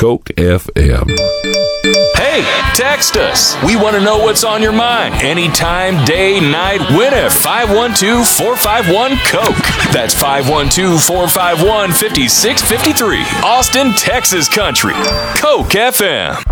Coke FM. Hey, text us. We want to know what's on your mind. Anytime, day, night, win at 512-451-COKE. That's 512-451-5653. Austin, Texas country. Coke FM.